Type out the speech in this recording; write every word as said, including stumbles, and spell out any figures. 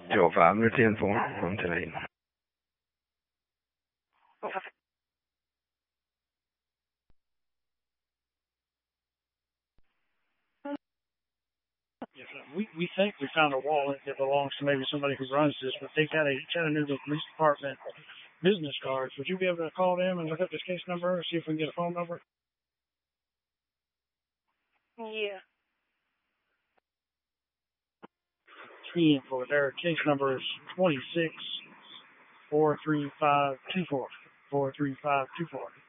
九phạm với thiên phú on today. Yes, we we think we found a wallet that belongs to maybe somebody who runs this, but they've got a Chattanooga Police Department business cards. Would you be able to call them and look up this case number and see if we can get a phone number? Yeah. Ten for their case number is twenty six four three five two four four three five two four.